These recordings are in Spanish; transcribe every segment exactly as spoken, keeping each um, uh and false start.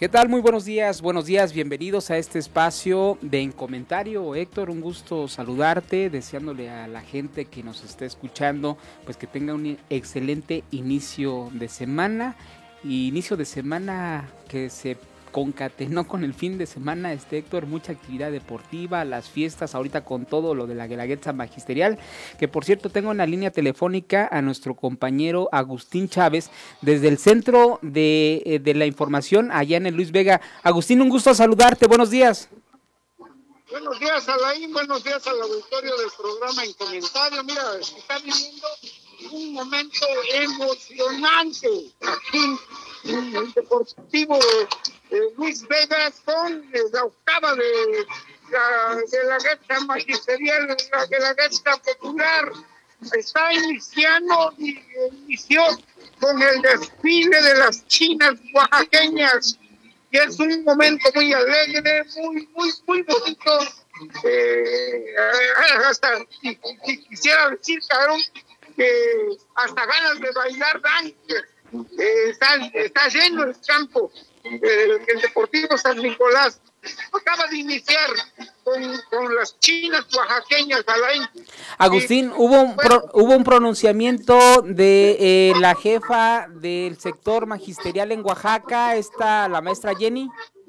¿Qué tal? Muy buenos días, buenos días, bienvenidos a este espacio de En Comentario. Héctor, un gusto saludarte, deseándole a la gente que nos esté escuchando, pues que tenga un excelente inicio de semana, y inicio de semana que se concatenó con el fin de semana, este Héctor, mucha actividad deportiva, las fiestas, ahorita con todo lo de la Guelaguetza Magisterial, que por cierto tengo en la línea telefónica a nuestro compañero Agustín Chávez, desde el Centro de, de la Información, allá en el Luis Vega. Agustín, un gusto saludarte, buenos días. Buenos días, Alain, buenos días al auditorio del programa En Comentario. Mira, está viviendo un momento emocionante aquí en el Deportivo eh, Luis Vega con eh, la octava de la Guelaguetza Magisterial, la Guelaguetza Popular. Está iniciando y eh, inició con el desfile de las chinas oaxaqueñas. Y es un momento muy alegre, muy, muy, muy bonito. Eh, hasta y, y, quisiera decir, cabrón, que hasta ganas de bailar dan. Eh, está, está lleno el campo, eh, el Deportivo San Nicolás. Acaba de iniciar con, con las chinas oaxaqueñas, Alain. Agustín, y, hubo un bueno, pro, hubo un pronunciamiento de eh, la jefa del sector magisterial en Oaxaca, esta, la maestra Jenny.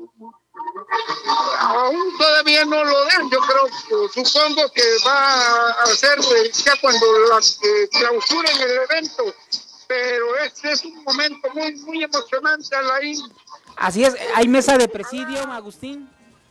Aún todavía no lo dan, yo creo, supongo que va a hacer ya cuando la eh, clausuren el evento, pero este es un momento muy, muy emocionante, Alain. Así es, ¿hay mesa de presidium, Agustín?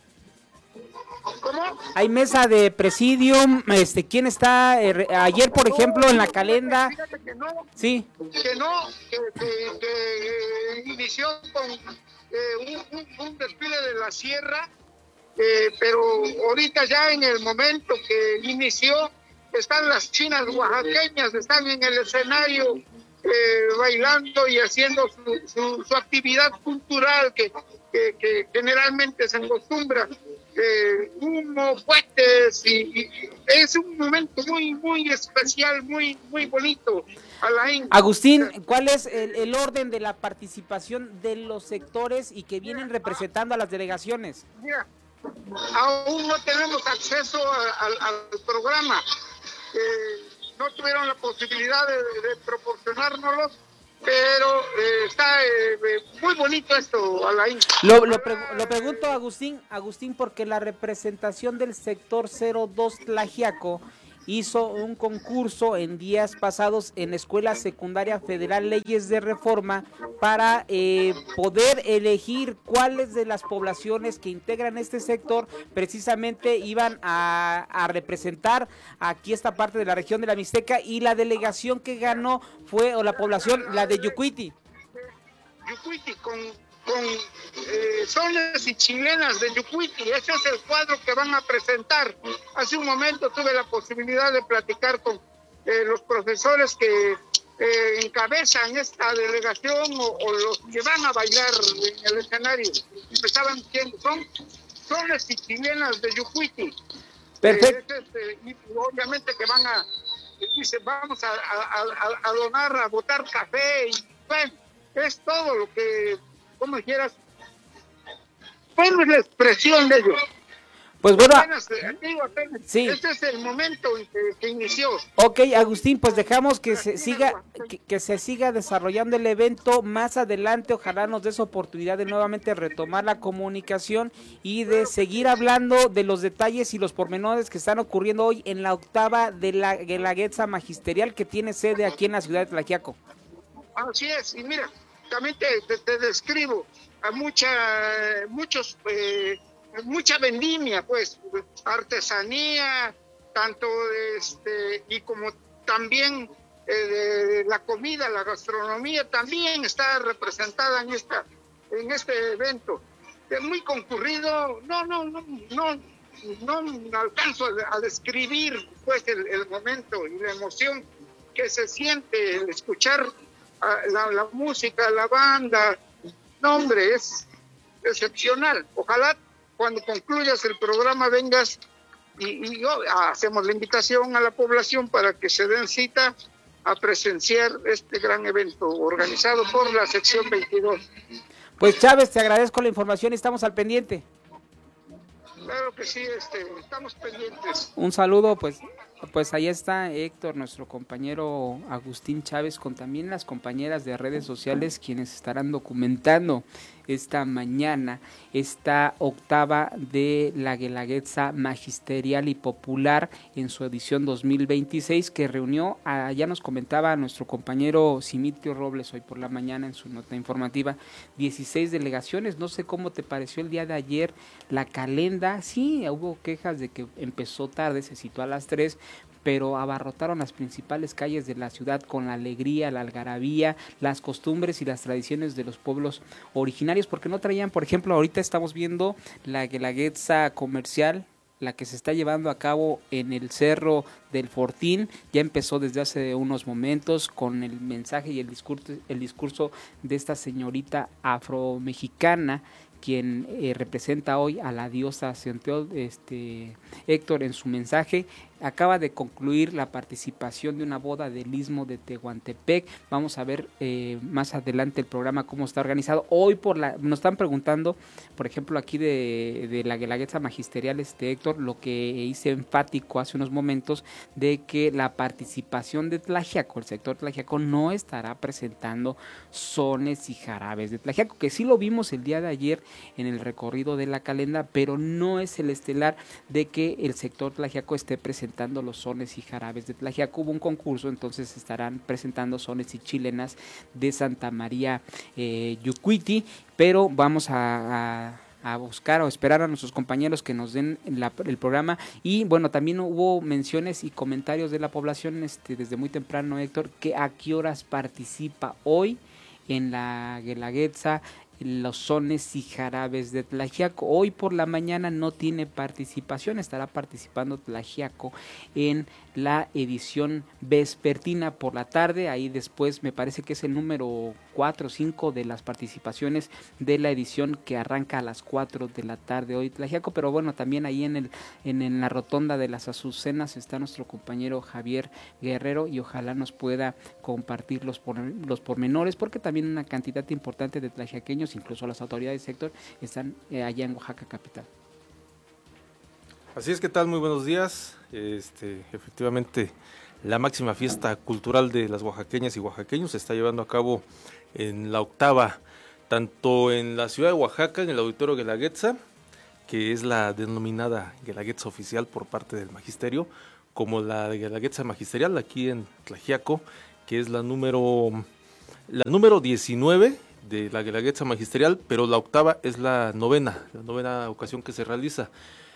¿Cómo? Hay mesa de presidium, este, ¿quién está? Eh, ayer, por no, ejemplo, en la calenda. Fíjate que no, sí. Que no, que, que, que inició con eh, un, un, un desfile de la sierra, eh, pero ahorita ya en el momento que inició, están las chinas oaxaqueñas, están en el escenario eh, bailando y haciendo su, su, su actividad cultural que, que, que generalmente se acostumbra. Eh, humo, fuertes y, y es un momento muy muy especial, muy muy bonito. Alain. Agustín, ¿cuál es el, el orden de la participación de los sectores y que vienen representando a las delegaciones? Mira, aún no tenemos acceso a, a, al programa, eh, no tuvieron la posibilidad de, de proporcionárnoslos, pero eh, está eh, muy bonito esto, Alain. Lo, lo, pre lo pregunto, Agustín, Agustín, porque la representación del sector cero dos Tlaxiaco hizo un concurso en días pasados en Escuela Secundaria Federal Leyes de Reforma para eh, poder elegir cuáles de las poblaciones que integran este sector precisamente iban a, a representar aquí esta parte de la región de la Mixteca, y la delegación que ganó fue, o la población, la de Yucuiti. Yucuiti con, con eh, sones y chilenas de Yucuiti. Ese es el cuadro que van a presentar. Hace un momento tuve la posibilidad de platicar con eh, los profesores que eh, encabezan esta delegación o, o los que van a bailar en el escenario. Me estaban diciendo, son sones y chilenas de Yucuiti. Perfecto. Eh, es, eh, y obviamente que van a, dice, vamos a, a, a, a donar, a botar café y bueno, es todo lo que, como quieras, bueno, es la expresión de ellos. Pues bueno, apenas, digo, apenas, sí. Este es el momento en que, que inició. Ok, Agustín, pues dejamos que se siga que, que se siga desarrollando el evento más adelante. Ojalá nos des oportunidad de nuevamente retomar la comunicación y de seguir hablando de los detalles y los pormenores que están ocurriendo hoy en la octava de la Guelaguetza Magisterial, que tiene sede aquí en la ciudad de Tlaxiaco. Así es, y mira, también te, te, te describo a mucha, muchos, eh, mucha vendimia, pues, artesanía, tanto este, y como también eh, de la comida, la gastronomía, también está representada en esta, en este evento. Es muy concurrido, no, no, no, no, no alcanzo a, a describir pues el, el momento y la emoción que se siente el escuchar La, la música, la banda, no hombre, es excepcional. Ojalá cuando concluyas el programa vengas y, y oh, hacemos la invitación a la población para que se den cita a presenciar este gran evento organizado por la sección veintidós. Pues Chávez, te agradezco la información y estamos al pendiente. Claro que sí, este, estamos pendientes. Un saludo, pues, pues ahí está Héctor, nuestro compañero Agustín Chávez, con también las compañeras de redes sociales quienes estarán documentando esta mañana esta octava de la Guelaguetza Magisterial y Popular en su edición dos mil veintiséis, que reunió, a, ya nos comentaba nuestro compañero Simitio Robles hoy por la mañana en su nota informativa, dieciséis delegaciones. No sé cómo te pareció el día de ayer la calenda. Sí, hubo quejas de que empezó tarde, se citó a las tres, pero abarrotaron las principales calles de la ciudad con la alegría, la algarabía, las costumbres y las tradiciones de los pueblos originarios, porque no traían, por ejemplo, ahorita estamos viendo la Guelaguetza comercial, la que se está llevando a cabo en el Cerro del Fortín, ya empezó desde hace unos momentos con el mensaje y el discurso, el discurso de esta señorita afromexicana, quien eh, representa hoy a la diosa Xiantiol, este, Héctor, en su mensaje. Acaba de concluir la participación de una boda del Istmo de Tehuantepec. Vamos a ver eh, más adelante el programa cómo está organizado. Hoy por la nos están preguntando, por ejemplo, aquí de, de la Guelaguetza Magisterial, este Héctor, lo que hice enfático hace unos momentos, de que la participación de Tlaxiaco, el sector Tlaxiaco, no estará presentando sones y jarabes de Tlaxiaco, que sí lo vimos el día de ayer en el recorrido de la calenda, pero no es el estelar de que el sector Tlaxiaco esté presentando los sones y jarabes de Tlaxiaco. Hubo un concurso, entonces estarán presentando sones y chilenas de Santa María eh, Yucuiti, pero vamos a, a a buscar o esperar a nuestros compañeros que nos den la, el programa. Y bueno, también hubo menciones y comentarios de la población este, desde muy temprano, Héctor, que a qué horas participa hoy en la Guelaguetza los sones y jarabes de Tlaxiaco. Hoy por la mañana no tiene participación, estará participando Tlaxiaco en la edición vespertina por la tarde. Ahí después me parece que es el número cuatro o cinco de las participaciones de la edición que arranca a las cuatro de la tarde hoy Tlaxiaco, pero bueno, también ahí en el en, en la rotonda de las Azucenas está nuestro compañero Javier Guerrero y ojalá nos pueda compartir los, por, los pormenores, porque también una cantidad importante de tlaxiaqueños, incluso las autoridades del sector, están eh, allá en Oaxaca capital. Así es, ¿qué tal? Muy buenos días. Este, efectivamente, la máxima fiesta cultural de las oaxaqueñas y oaxaqueños se está llevando a cabo en la octava, tanto en la ciudad de Oaxaca, en el Auditorio Guelaguetza, que es la denominada Guelaguetza oficial por parte del magisterio, como la de Guelaguetza magisterial aquí en Tlaxiaco, que es la número, la número diecinueve de la Guelaguetza magisterial, pero la octava es la novena, la novena ocasión que se realiza.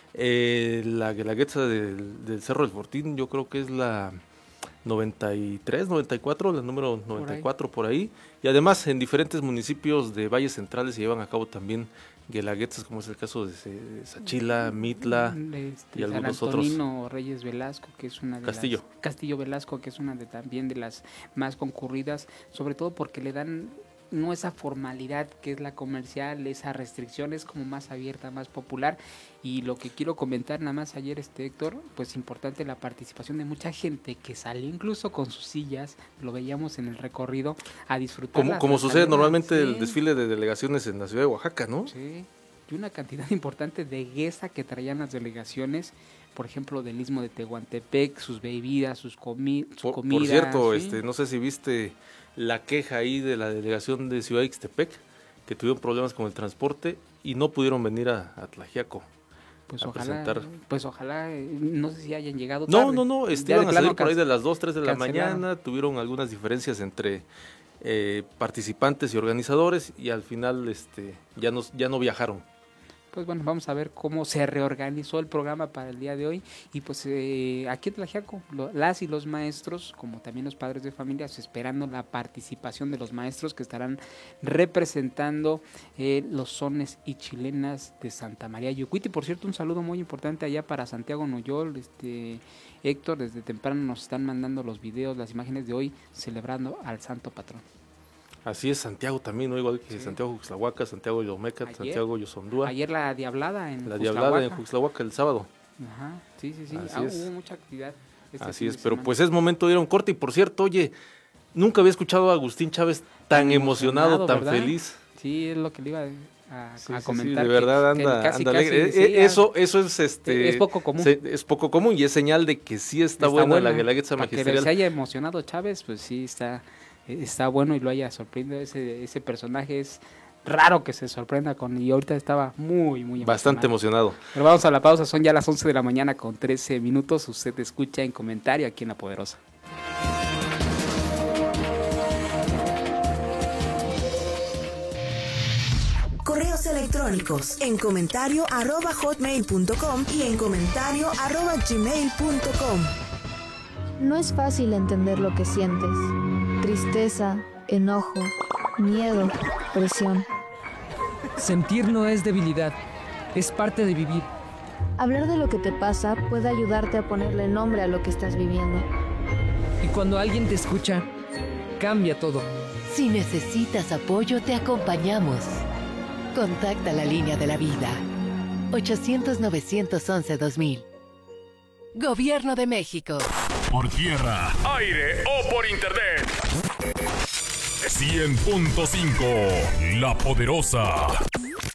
Eh, la Guelaguetza del, del Cerro del Fortín, yo creo que es la noventa y tres, noventa y cuatro, la número noventa y cuatro por ahí. por ahí, y además en diferentes municipios de valles centrales se llevan a cabo también Guelaguetzas, como es el caso de Sachila, Mitla este, y algunos San Antonino, otros. Reyes Velasco, que es una de Castillo. las, Castillo Velasco, que es una de también de las más concurridas, sobre todo porque le dan no esa formalidad que es la comercial, esa restricción es como más abierta, más popular. Y lo que quiero comentar nada más ayer, este Héctor, pues importante la participación de mucha gente que salió incluso con sus sillas, lo veíamos en el recorrido, a disfrutar. Como, como sucede salidas, normalmente sí. El desfile de delegaciones en la ciudad de Oaxaca, ¿no? Sí, y una cantidad importante de guesa que traían las delegaciones, por ejemplo, del Istmo de Tehuantepec, sus bebidas, sus comi su por, comida. Por cierto, ¿sí? este, no sé si viste la queja ahí de la delegación de Ciudad Ixtepec, que tuvieron problemas con el transporte y no pudieron venir a, a Tlaxiaco. Pues a ojalá, presentar. pues ojalá, no sé si hayan llegado tarde. No, no, no, este, iban a salir por ahí de las dos, tres de la mañana, tuvieron algunas diferencias entre eh, participantes y organizadores y al final este, ya, no, ya no viajaron. Pues bueno, vamos a ver cómo se reorganizó el programa para el día de hoy. Y pues eh, aquí en Tlaxiaco, lo, las y los maestros, como también los padres de familia, esperando la participación de los maestros que estarán representando eh, los sones y chilenas de Santa María Yucuiti. Por cierto, un saludo muy importante allá para Santiago Noyol, este Héctor, desde temprano nos están mandando los videos, las imágenes de hoy, celebrando al santo patrón. Así es, Santiago también, ¿no? Igual que sí. Santiago Juxtlahuaca, Santiago Yomecat, Santiago Yosondúa. Ayer la Diablada en La Diablada en Juxtlahuaca el sábado. Ajá, sí, sí, sí. Así Ah, es. hubo mucha actividad. Este Así es, pero pues es momento de ir a un corte. Y por cierto, oye, nunca había escuchado a Agustín Chávez tan, tan emocionado, emocionado, tan ¿verdad? feliz. Sí, es lo que le iba a, Sí, a sí, comentar. sí, de verdad que, anda, que casi, anda alegre. casi, Eh, sí, eh, eso, eso es este es poco común. se- es poco común y es señal de que sí está, está buena, buena. la Guelaguetza Para que magisterial. se haya emocionado Chávez, pues sí, está, está bueno y lo haya sorprendido. Ese, ese personaje es raro que se sorprenda con... Y ahorita estaba muy, muy Bastante emocionado. emocionado. Pero vamos a la pausa, son ya las once de la mañana con trece minutos. Usted escucha en comentario aquí en La Poderosa. Correos electrónicos en comentario arroba hotmail punto com y en comentario arroba gmail punto com. No es fácil entender lo que sientes. Tristeza, enojo, miedo, presión. Sentir no es debilidad, es parte de vivir. Hablar de lo que te pasa puede ayudarte a ponerle nombre a lo que estás viviendo. Y cuando alguien te escucha, cambia todo. Si necesitas apoyo, te acompañamos. Contacta la línea de la vida. ochocientos, novecientos once, dos mil. Gobierno de México. Por tierra, aire o por internet. cien punto cinco La Poderosa.